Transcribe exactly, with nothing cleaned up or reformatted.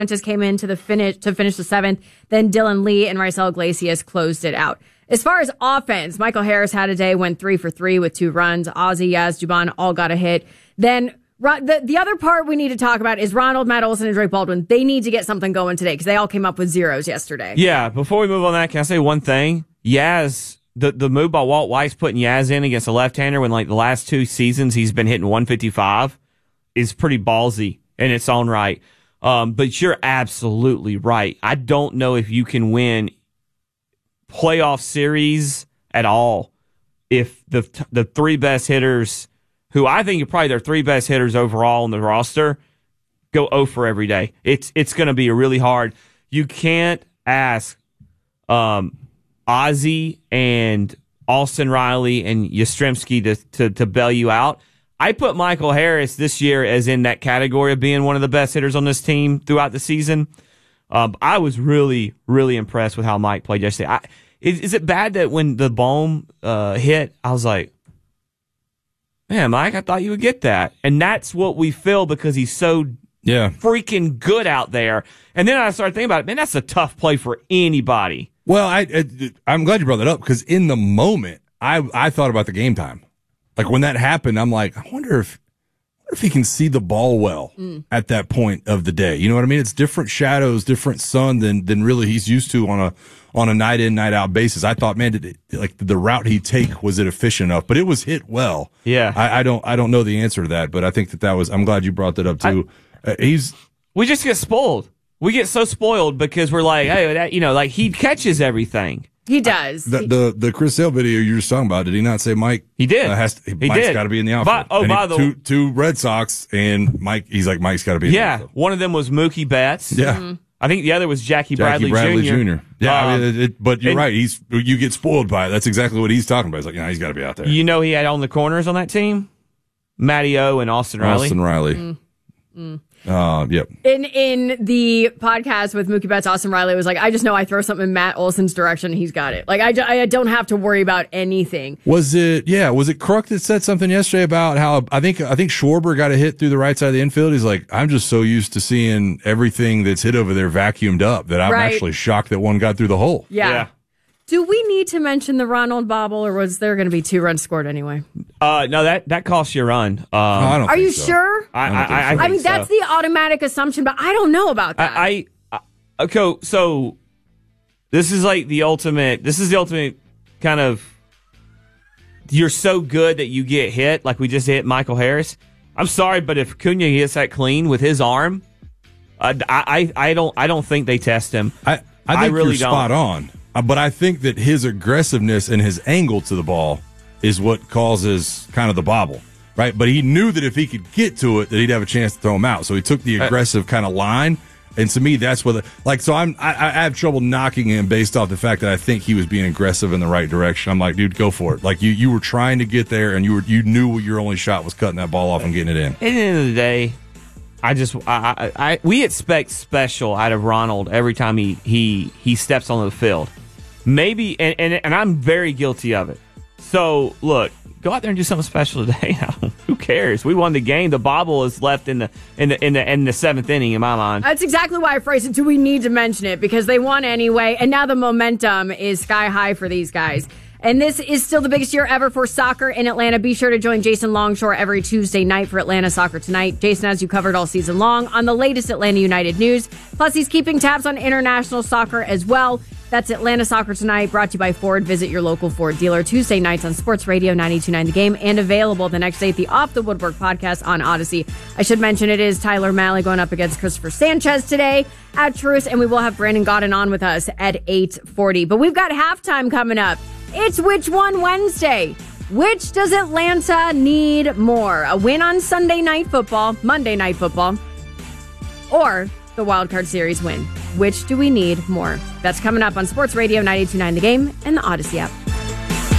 Sanchez came in to the finish to finish the seventh. Then Dylan Lee and Raisel Iglesias closed it out. As far as offense, Michael Harris had a day, went three for three with two runs. Ozzie, Yaz, Dubon all got a hit. Then the, the other part we need to talk about is Ronald, Matt Olson, and Drake Baldwin. They need to get something going today because they all came up with zeros yesterday. Yeah, before we move on that, can I say one thing? Yaz, the, the move by Walt Weiss putting Yaz in against a left-hander when like the last two seasons he's been hitting one fifty-five is pretty ballsy in its own right. Um, but you're absolutely right. I don't know if you can win playoff series at all if the the three best hitters, who I think are probably their three best hitters overall on the roster, go oh for every day. It's it's going to be really hard. You can't ask um, Ozzie and Austin Riley and Yastrzemski to, to to bail you out. I put Michael Harris this year as in that category of being one of the best hitters on this team throughout the season. Um, I was really, really impressed with how Mike played yesterday. I, is, is it bad that when the Bohm uh, hit, I was like, man, Mike, I thought you would get that. And that's what we feel because he's so yeah. freaking good out there. And then I started thinking about it, man, that's a tough play for anybody. Well, I, I, I'm glad you brought that up because in the moment, I, I thought about the game time. Like when that happened, I'm like, I wonder if, I wonder if he can see the ball well mm. at that point of the day. You know what I mean? It's different shadows, different sun than than really he's used to on a on a night in, night out basis. I thought, man, did it, like the route he take, was it efficient enough? But it was hit well. Yeah, I, I don't I don't know the answer to that, but I think that that was. I'm glad you brought that up too. I, uh, he's we just get spoiled. We get so spoiled because we're like, hey, that, you know, like he catches everything. He does. The, the the Chris Sale video you were just talking about, did he not say Mike? He did. Uh, has to, he Mike's did. got to be in the outfield. By, oh, and by he, the two, two Red Sox, and Mike, he's like, Mike's got to be in yeah, the outfield. Yeah, one of them was Mookie Betts. Yeah. Mm-hmm. I think the other was Jackie, Jackie Bradley, Bradley Junior Junior Yeah, um, I mean, it, it, but you're and, right. He's You get spoiled by it. That's exactly what he's talking about. He's like, you know, he's got to be out there. You know he had on the corners on that team? Matty O and Austin Riley. Austin Riley. Mm. Mm. Uh, yep. In in the podcast with Mookie Betts, Austin Riley was like, I just know I throw something in Matt Olson's direction and he's got it. Like, I, I don't have to worry about anything. Was it, yeah, was it Kruk that said something yesterday about how, I think, I think Schwarber got a hit through the right side of the infield. He's like, I'm just so used to seeing everything that's hit over there vacuumed up that I'm right. actually shocked that one got through the hole. Yeah. yeah. Do we need to mention the Ronald bobble, or was there going to be two runs scored anyway? Uh, no, that, that costs you a run. Um, no, I don't are think you so. sure? I, I, I, I, I, I mean, so. that's the automatic assumption, but I don't know about that. I, I, I okay, so this is like the ultimate. This is the ultimate kind of. You're so good that you get hit, like we just hit Michael Harris. I'm sorry, but if Cunha hits that clean with his arm, uh, I, I, I don't, I don't think they test him. I, I think I really you're don't. spot on. Uh, but I think that his aggressiveness and his angle to the ball is what causes kind of the bobble, right? But he knew that if he could get to it, that he'd have a chance to throw him out. So he took the aggressive kind of line. And to me, that's what, the, like, so I'm, I, I have trouble knocking him based off the fact that I think he was being aggressive in the right direction. I'm like, dude, go for it. Like, you, you were trying to get there, and you were, you knew your only shot was cutting that ball off and getting it in. At the end of the day, I just, I, I, I we expect special out of Ronald every time he, he, he steps on the field. Maybe, and, and and I'm very guilty of it. So, look, go out there and do something special today. Who cares? We won the game. The bobble is left in the in the in the in the seventh inning in my mind. That's exactly why I phrased it. Do we need to mention it? Because they won anyway, and now the momentum is sky high for these guys. And this is still the biggest year ever for soccer in Atlanta. Be sure to join Jason Longshore every Tuesday night for Atlanta Soccer Tonight. Jason has you covered all season long on the latest Atlanta United news. Plus, he's keeping tabs on international soccer as well. That's Atlanta Soccer Tonight, brought to you by Ford. Visit your local Ford dealer Tuesday nights on Sports Radio ninety-two point nine The Game, and available the next day at the Off the Woodwork podcast on Odyssey. I should mention it is Tyler Malley going up against Christopher Sanchez today at Truist, and we will have Brandon Godden on with us at eight forty. But we've got halftime coming up. It's Which One Wednesday. Which does Atlanta need more? A win on Sunday Night Football, Monday Night Football, or the Wild Card Series win? Which do we need more? That's coming up on Sports Radio ninety-two point nine The Game and the Odyssey app.